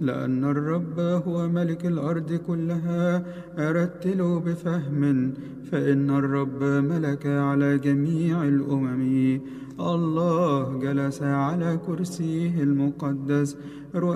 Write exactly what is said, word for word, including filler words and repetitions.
لأن الرب هو ملك الأرض كلها. أرتل بفهم، فإن الرب ملك على جميع الأمم. الله جلس على كرسيه المقدس.